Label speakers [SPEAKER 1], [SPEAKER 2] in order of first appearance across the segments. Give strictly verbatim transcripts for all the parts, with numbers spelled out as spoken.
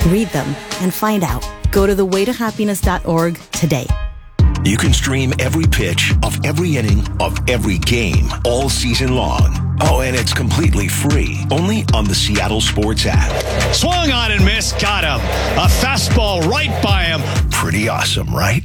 [SPEAKER 1] Read them and find out. Go to the way to happiness dot org today.
[SPEAKER 2] You can stream every pitch of every inning of every game all season long. Oh, and it's completely free. Only on the Seattle Sports app.
[SPEAKER 3] Swung on and missed. Got him. A fastball right by him.
[SPEAKER 2] Pretty awesome, right?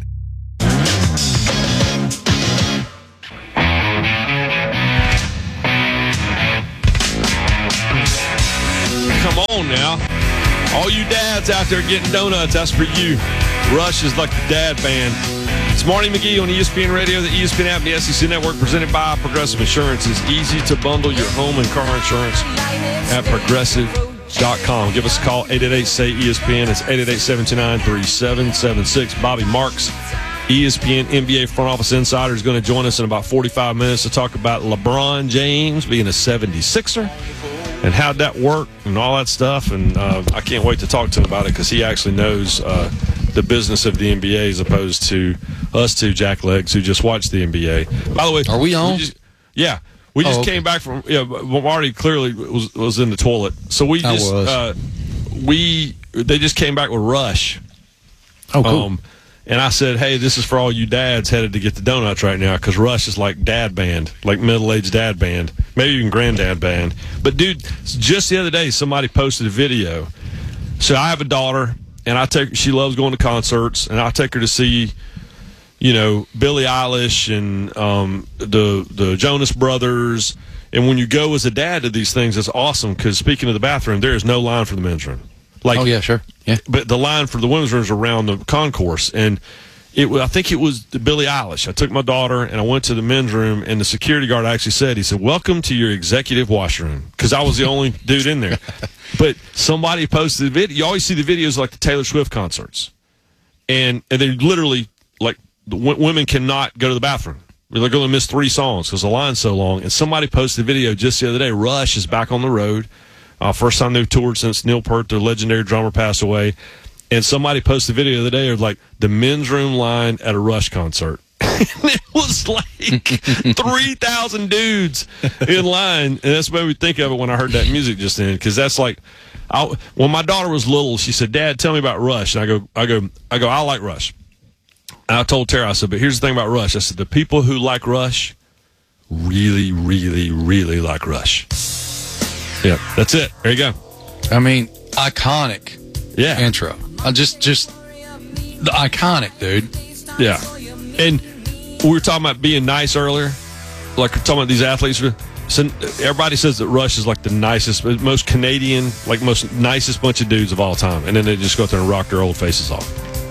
[SPEAKER 4] Come on now. All you dads out there getting donuts, that's for you. Rush is like the dad band. It's Marty McGee on E S P N Radio, the E S P N app, and the S E C Network, presented by Progressive Insurance. It's easy to bundle your home and car insurance at progressive dot com. Give us a call, eight eight eight, S A Y, E S P N. It's eight eight eight, seven two nine, three seven seven six. Bobby Marks, E S P N N B A front office insider, is going to join us in about forty-five minutes to talk about LeBron James being a seventy-sixer and how'd that work and all that stuff. And uh, I can't wait to talk to him about it because he actually knows uh, the business of the N B A as opposed to us two jacklegs who just watch the N B A. By the way,
[SPEAKER 5] are we on?
[SPEAKER 4] We just, yeah. We just
[SPEAKER 5] oh, okay.
[SPEAKER 4] came back from, yeah, Marty clearly was was in the toilet. So we just,
[SPEAKER 5] I was.
[SPEAKER 4] Uh, we, they just came back with Rush.
[SPEAKER 5] Oh, cool.
[SPEAKER 4] Um, and I said, hey, this is for all you dads headed to get the donuts right now because Rush is like dad band, like middle-aged dad band, maybe even granddad band. But, dude, just the other day somebody posted a video. So I have a daughter, and I take she loves going to concerts, and I take her to see, you know, Billie Eilish and um, the the Jonas Brothers. And when you go as a dad to these things, it's awesome because, speaking of the bathroom, there is no line for the men's room. Like,
[SPEAKER 5] oh, yeah, sure. Yeah.
[SPEAKER 4] But the line for the women's room is around the concourse. And it, I think it was Billie Eilish. I took my daughter, and I went to the men's room, and the security guard actually said, he said, welcome to your executive washroom, because I was the only dude in there. But somebody posted the video. You always see the videos like the Taylor Swift concerts. And, and they literally, like, the w- women cannot go to the bathroom. They're going to miss three songs because the line's so long. And somebody posted a video just the other day. Rush is back on the road. Uh, first time they've toured since Neil Peart, their legendary drummer, passed away. And somebody posted a video the other day of like the men's room line at a Rush concert. And it was like three thousand dudes in line. And that's what made me think of it when I heard that music just then. Because that's like, I, when my daughter was little, she said, Dad, tell me about Rush. And I go, I go, I go, I like Rush. And I told Tara, I said, but here's the thing about Rush. I said, the people who like Rush really, really, really like Rush. Yeah, that's it. There you go.
[SPEAKER 5] I mean, iconic
[SPEAKER 4] yeah.
[SPEAKER 5] intro. I just, just the iconic, dude.
[SPEAKER 4] Yeah. And we were talking about being nice earlier. Like, we're talking about these athletes. So everybody says that Rush is like the nicest, most Canadian, like most nicest bunch of dudes of all time. And then they just go out there and rock their old faces off.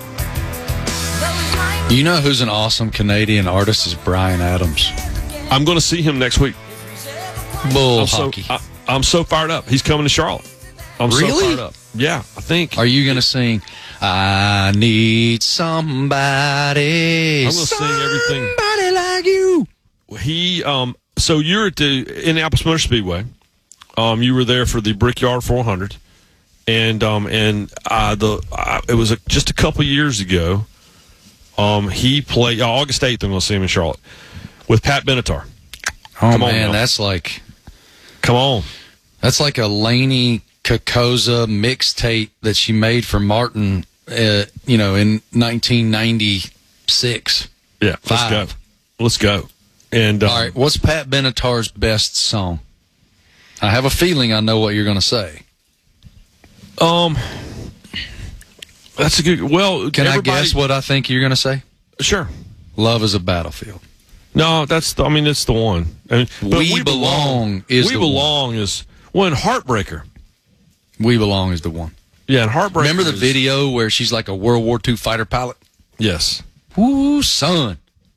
[SPEAKER 5] You know who's an awesome Canadian artist is Bryan Adams.
[SPEAKER 4] I'm going to see him next week.
[SPEAKER 5] Bull
[SPEAKER 4] I'm
[SPEAKER 5] hockey.
[SPEAKER 4] So, I, I'm so fired up. He's coming to Charlotte. I'm
[SPEAKER 5] really?
[SPEAKER 4] so fired up. Yeah, I think.
[SPEAKER 5] Are you going to sing, I need somebody,
[SPEAKER 4] I'm going to sing everything.
[SPEAKER 5] Somebody like you.
[SPEAKER 4] He, um, so you're at the Indianapolis Motor Speedway. Um, you were there for the Brickyard four hundred. And, um, and, uh, the, uh, it was a, just a couple years ago. Um, he played, uh, August eighth, I'm going to see him in Charlotte with Pat Benatar.
[SPEAKER 5] Oh,
[SPEAKER 4] Come
[SPEAKER 5] man,
[SPEAKER 4] on
[SPEAKER 5] that's like.
[SPEAKER 4] Come on.
[SPEAKER 5] That's like a Lainey Kokoza mixtape that she made for Martin, uh, you know, in nineteen ninety-six.
[SPEAKER 4] Yeah, let's
[SPEAKER 5] Five.
[SPEAKER 4] go. Let's go. And um,
[SPEAKER 5] all right, what's Pat Benatar's best song? I have a feeling I know what you're going to say.
[SPEAKER 4] Um, that's a good. Well,
[SPEAKER 5] can I guess what I think you're going to say?
[SPEAKER 4] Sure.
[SPEAKER 5] Love is a Battlefield.
[SPEAKER 4] No, that's. The, I mean, it's the one. I mean,
[SPEAKER 5] we, we belong, belong is
[SPEAKER 4] we
[SPEAKER 5] the
[SPEAKER 4] belong
[SPEAKER 5] one.
[SPEAKER 4] is one. Heartbreaker.
[SPEAKER 5] We belong is the one.
[SPEAKER 4] Yeah, and Heartbreaker.
[SPEAKER 5] Remember the
[SPEAKER 4] is,
[SPEAKER 5] video where she's like a World War Two fighter pilot?
[SPEAKER 4] Yes.
[SPEAKER 5] Woo, son.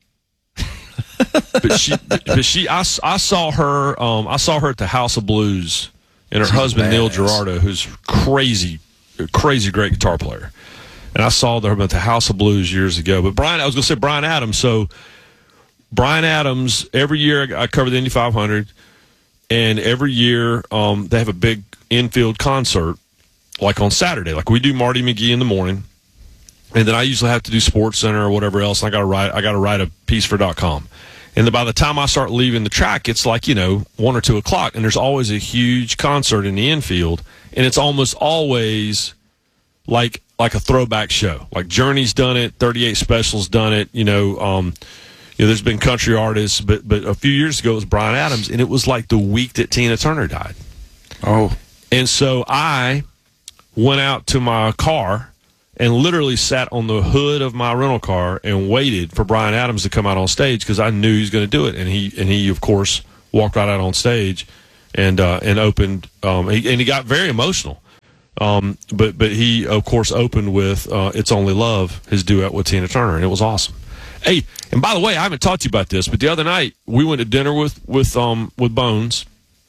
[SPEAKER 4] but she, but she, I, I saw her. Um, I saw her at the House of Blues, and her
[SPEAKER 5] She's
[SPEAKER 4] husband
[SPEAKER 5] badass.
[SPEAKER 4] Neil Girardo, who's crazy, crazy great guitar player. And I saw them at the House of Blues years ago. But Brian, I was going to say Bryan Adams. So Bryan Adams, every year I cover the Indy five hundred, and every year um, they have a big infield concert, like on Saturday. Like we do Marty McGee in the morning, and then I usually have to do Sports Center or whatever else. And I got to write. I got to write a piece for .com. And then by the time I start leaving the track, it's like, you know, one or two o'clock, and there's always a huge concert in the infield, and it's almost always like like a throwback show. Like Journey's done it, thirty-eight Special's done it. You know, um, you know, there's been country artists, but but a few years ago it was Bryan Adams, and it was like the week that Tina Turner died.
[SPEAKER 5] Oh,
[SPEAKER 4] and so I went out to my car and literally sat on the hood of my rental car and waited for Bryan Adams to come out on stage because I knew he was going to do it, and he and he of course walked right out on stage and uh, and opened, um, he, and he got very emotional. Um, but but he of course opened with uh, "It's Only Love," his duet with Tina Turner, and it was awesome. Hey, and by the way, I haven't talked to you about this, but the other night we went to dinner with with um with Bones,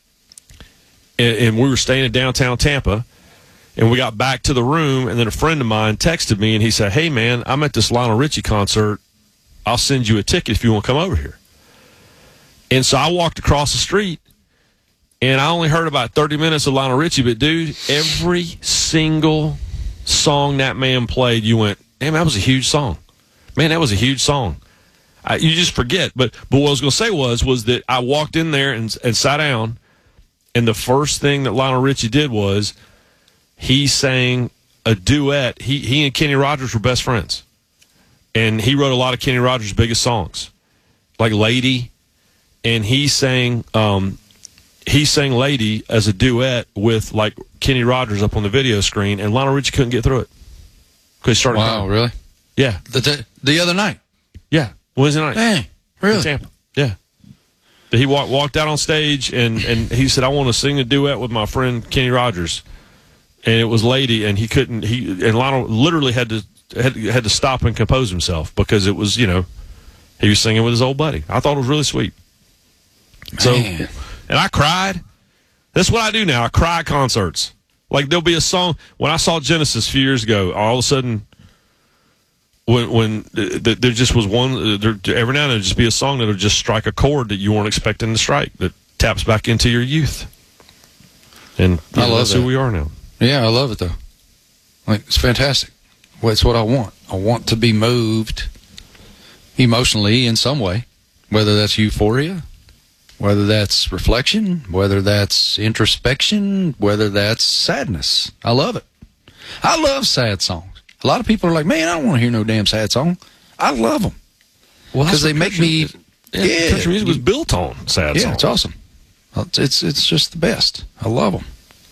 [SPEAKER 4] and, and we were staying in downtown Tampa. And we got back to the room, and then a friend of mine texted me, and he said, "Hey, man, I'm at this Lionel Richie concert. I'll send you a ticket if you want to come over here." And so I walked across the street, and I only heard about thirty minutes of Lionel Richie, but, dude, every single song that man played, you went, "Damn, that was a huge song. Man, that was a huge song." I, you just forget. But but what I was going to say was was that I walked in there and, and sat down, and the first thing that Lionel Richie did was he sang a duet. He he and Kenny Rogers were best friends. And he wrote a lot of Kenny Rogers' biggest songs, like Lady. And he sang um, he sang Lady as a duet with, like, Kenny Rogers up on the video screen, and Lionel Richie couldn't get through it. Because he started
[SPEAKER 5] wow,
[SPEAKER 4] crying.
[SPEAKER 5] Really?
[SPEAKER 4] Yeah.
[SPEAKER 5] The, the, the other night?
[SPEAKER 4] Yeah. Wednesday night.
[SPEAKER 5] Dang, really?
[SPEAKER 4] In Tampa. Yeah. He walked, walked out on stage, and, and he said, "I want to sing a duet with my friend Kenny Rogers." And it was Lady, and he couldn't. He and Lionel literally had to had, had to stop and compose himself because it was, you know, he was singing with his old buddy. I thought it was really sweet. So,
[SPEAKER 5] Man.
[SPEAKER 4] and I cried. That's what I do now. I cry at concerts. Like, there'll be a song when I saw Genesis a few years ago. All of a sudden, when when th- there just was one, there, every now and then there'll just be a song that'll just strike a chord that you weren't expecting to strike that taps back into your youth. And
[SPEAKER 5] I
[SPEAKER 4] know,
[SPEAKER 5] love
[SPEAKER 4] that's
[SPEAKER 5] that.
[SPEAKER 4] who we are now.
[SPEAKER 5] Yeah, I love it, though. Like, it's fantastic. Well, it's what I want. I want to be moved emotionally in some way, whether that's euphoria, whether that's reflection, whether that's introspection, whether that's sadness. I love it. I love sad songs. A lot of people are like, "Man, I don't want to hear no damn sad song." I love them
[SPEAKER 4] Well,
[SPEAKER 5] because they make me.
[SPEAKER 4] Yeah,
[SPEAKER 5] Yeah,
[SPEAKER 4] country music was built on sad
[SPEAKER 5] Yeah,
[SPEAKER 4] songs.
[SPEAKER 5] it's awesome. It's, it's it's just the best. I love them.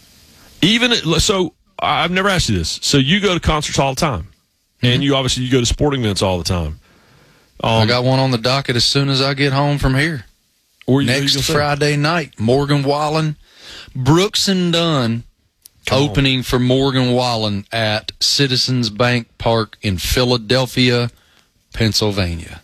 [SPEAKER 4] Even so, I've never asked you this. So you go to concerts all the time,
[SPEAKER 5] Mm-hmm.
[SPEAKER 4] and you obviously you go to sporting events all the time. Um,
[SPEAKER 5] I got one on the docket as soon as I get home from here.
[SPEAKER 4] where you-
[SPEAKER 5] Next
[SPEAKER 4] where you gonna
[SPEAKER 5] Friday night, Morgan Wallen, Brooks and Dunn,
[SPEAKER 4] Come on.
[SPEAKER 5] opening for Morgan Wallen at Citizens Bank Park in Philadelphia, Pennsylvania.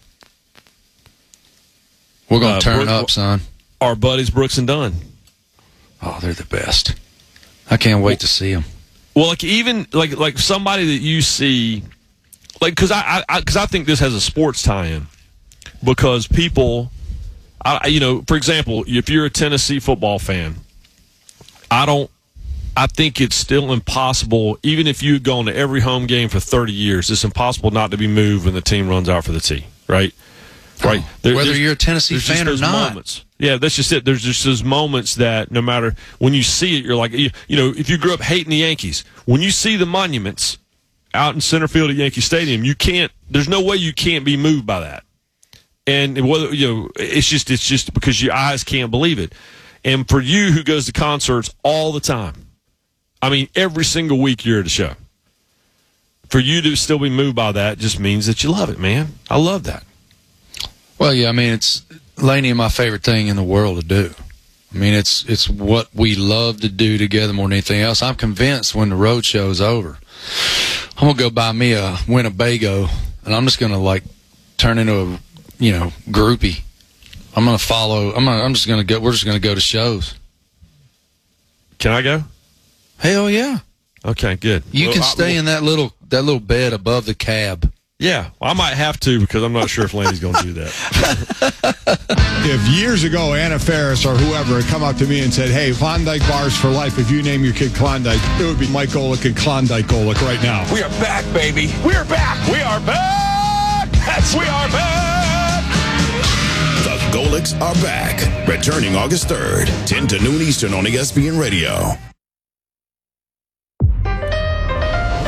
[SPEAKER 5] We're going
[SPEAKER 4] Uh,
[SPEAKER 5] to turn
[SPEAKER 4] Brooke-
[SPEAKER 5] up, son.
[SPEAKER 4] say? Our buddies Brooks and Dunn.
[SPEAKER 5] Oh, they're the best. I can't wait to see them.
[SPEAKER 4] Well, like even like like somebody that you see, like because I because I, I think this has a sports tie-in because people, I you know, for example, if you're a Tennessee football fan, I don't. I think it's still impossible, even if you'd gone to every home game for thirty years, it's impossible not to be moved when the team runs out for the tee, right? Right. There-
[SPEAKER 5] Whether
[SPEAKER 4] there's-
[SPEAKER 5] you're a Tennessee
[SPEAKER 4] there's just
[SPEAKER 5] fan or
[SPEAKER 4] those
[SPEAKER 5] not.
[SPEAKER 4] moments. Yeah, that's just it. There's just those moments that no matter when you see it, you're like, you, you know, if you grew up hating the Yankees, when you see the monuments out in center field at Yankee Stadium, you can't. There's no way you can't be moved by that. And whether you know, it's just it's just because your eyes can't believe it. And for you who goes to concerts all the time, I mean, every single week you're at a show. For you to still be moved by that just means that you love it, man. I love that.
[SPEAKER 5] Well, yeah, I mean, it's Laney, my favorite thing in the world to do. I mean, it's it's what we love to do together more than anything else. I'm convinced when the road show's over, I'm gonna go buy me a Winnebago, and I'm just gonna like turn into a you know groupie. I'm gonna follow. I'm gonna, I'm just gonna go. We're just gonna go to shows.
[SPEAKER 4] Can I go?
[SPEAKER 5] Hell yeah!
[SPEAKER 4] Okay, good.
[SPEAKER 5] You
[SPEAKER 4] Well,
[SPEAKER 5] can
[SPEAKER 4] I-
[SPEAKER 5] stay in that little that little bed above the cab.
[SPEAKER 4] Yeah, well, I might have to because I'm not sure if Laney's going to do that.
[SPEAKER 6] If years ago Anna Faris or whoever had come up to me and said, "Hey, Klondike bars for life, if you name your kid Klondike," it would be Mike Golick and Klondike Golick right now.
[SPEAKER 2] We are back, baby. We're back. We are back. Yes, we are back. The Golicks are back. Returning August third, ten to noon Eastern on E S P N Radio.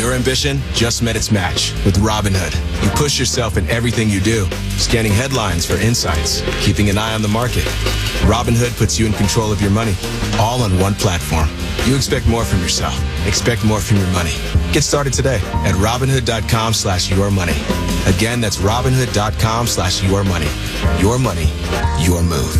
[SPEAKER 7] Your ambition just met its match with Robinhood. You push yourself in everything you do, scanning headlines for insights, keeping an eye on the market. Robinhood puts you in control of your money, all on one platform. You expect more from yourself. Expect more from your money. Get started today at Robinhood.com slash your money. Again, that's Robinhood.com slash your money. Your money, your move.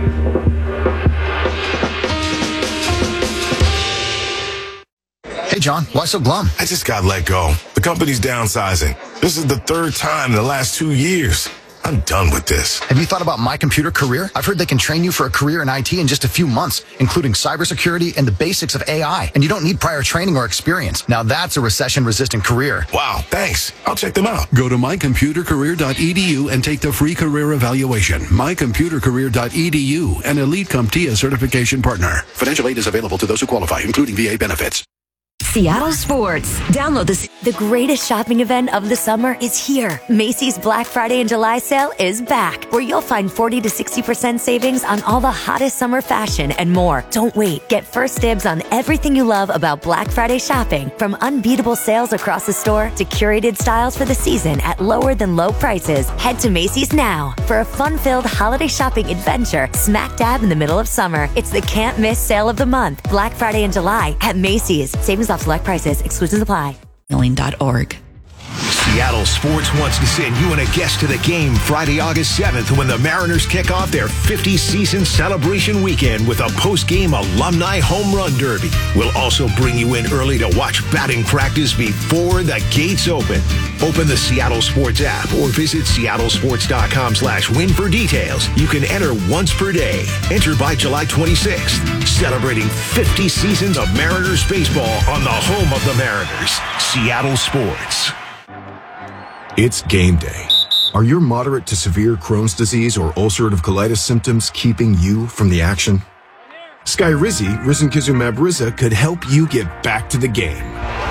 [SPEAKER 8] Hey, John, why so glum?
[SPEAKER 9] I just got let go. The company's downsizing. This is the third time in the last two years. I'm done with this.
[SPEAKER 8] Have you thought about My Computer Career? I've heard they can train you for a career in I T in just a few months, including cybersecurity and the basics of A I. And you don't need prior training or experience. Now that's a recession-resistant career.
[SPEAKER 9] Wow, thanks. I'll check them out.
[SPEAKER 10] Go to my computer career dot e d u and take the free career evaluation. my computer career dot e d u, an Elite CompTIA certification partner. Financial aid is available to those who qualify, including V A benefits.
[SPEAKER 11] Seattle Sports. Download this. The greatest shopping event of the summer is here. Macy's Black Friday and July sale is back, where you'll find forty to sixty percent savings on all the hottest summer fashion and more. Don't wait. Get first dibs on everything you love about Black Friday shopping, from unbeatable sales across the store to curated styles for the season at lower than low prices. Head to Macy's now for a fun-filled holiday shopping adventure smack dab in the middle of summer. It's the can't miss sale of the month. Black Friday and July at Macy's. Savings off select prices. Exclusions apply.
[SPEAKER 1] dot org.
[SPEAKER 2] Seattle Sports wants to send you and a guest to the game Friday, August seventh, when the Mariners kick off their fiftieth season celebration weekend with a post-game alumni home run derby. We'll also bring you in early to watch batting practice before the gates open. Open the Seattle Sports app or visit seattle sports dot com slash win for details. You can enter once per day. Enter by July twenty-sixth. Celebrating fifty seasons of Mariners baseball on the home of the Mariners. Seattle Sports.
[SPEAKER 12] It's game day. Are your moderate to severe Crohn's disease or ulcerative colitis symptoms keeping you from the action? Skyrizi, risankizumab Riza, could help you get back to the game.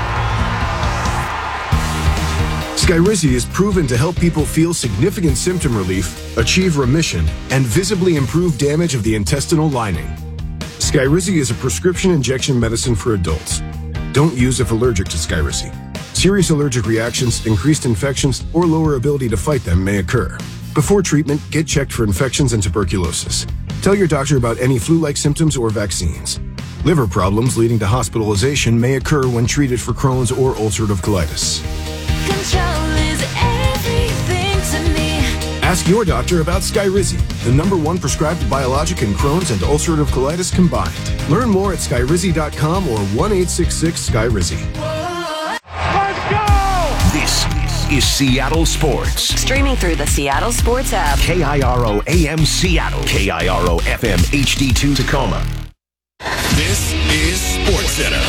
[SPEAKER 12] Skyrizi is proven to help people feel significant symptom relief, achieve remission, and visibly improve damage of the intestinal lining. Skyrizi is a prescription injection medicine for adults. Don't use if allergic to Skyrizi. Serious allergic reactions, increased infections, or lower ability to fight them may occur. Before treatment, get checked for infections and tuberculosis. Tell your doctor about any flu-like symptoms or vaccines. Liver problems leading to hospitalization may occur when treated for Crohn's or ulcerative colitis.
[SPEAKER 13] Control is everything to me.
[SPEAKER 12] Ask your doctor about Skyrizi, the number one prescribed biologic in Crohn's and ulcerative colitis combined. Learn more at skyrizi dot com or one eight six six Skyrizi.
[SPEAKER 2] This is Seattle Sports.
[SPEAKER 11] Streaming through the Seattle Sports app.
[SPEAKER 2] K I R O A M Seattle. K I R O F M H D two Tacoma.
[SPEAKER 3] This is Sports Center.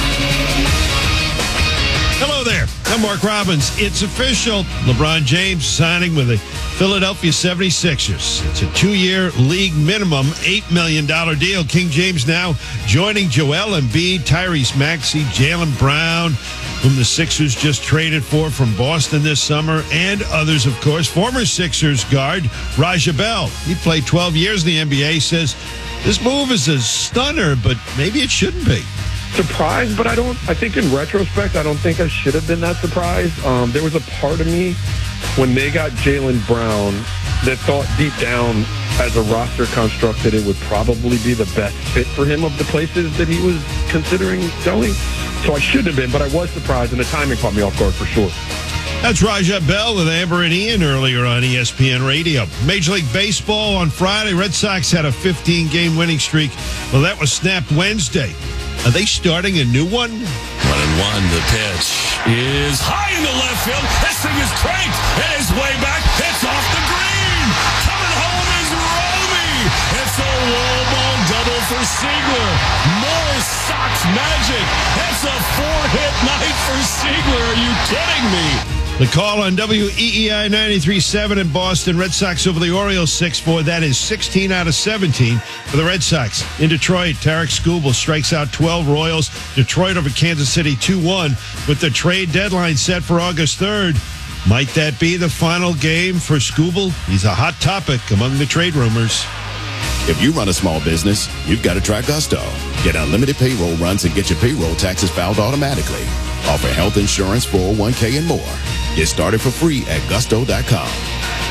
[SPEAKER 3] Hello there. I'm Mark Robbins. It's official. LeBron James signing with the Philadelphia seventy-sixers. It's a two-year league minimum, eight million dollars deal. King James now joining Joel Embiid, Tyrese Maxey, Jaylen Brown, whom the Sixers just traded for from Boston this summer, and others, of course. Former Sixers guard Raja Bell. He played twelve years in the N B A. Says this move is a stunner, but maybe it shouldn't be.
[SPEAKER 14] Surprised, but I don't, I think in retrospect, I don't think I should have been that surprised. Um, there was a part of me when they got Jaylen Brown that thought deep down as a roster construct that it would probably be the best fit for him of the places that he was considering going. So I shouldn't have been, but I was surprised, and the timing caught me off guard for sure.
[SPEAKER 3] That's Raja Bell with Amber and Ian earlier on E S P N Radio. Major League Baseball on Friday. Red Sox had a fifteen-game winning streak. Well, that was snapped Wednesday. Are they starting a new one?
[SPEAKER 15] One and one. The pitch is high in the left field. This thing is cranked. It is way back. It's off the green. Coming home is Romy. It's a wall ball double for Siegler. More Sox magic. It's a four-hit night for Siegler. Are you kidding me?
[SPEAKER 3] The call on W E E I ninety-three point seven in Boston. Red Sox over the Orioles six four. That is sixteen out of seventeen for the Red Sox. In Detroit, Tarek Skubal strikes out twelve Royals. Detroit over Kansas City two one with the trade deadline set for August third. Might that be the final game for Skubal? He's a hot topic among the trade rumors.
[SPEAKER 16] If you run a small business, you've got to try Gusto. Get unlimited payroll runs and get your payroll taxes filed automatically. Offer health insurance, four oh one k, and more. Get started for free at gusto dot com.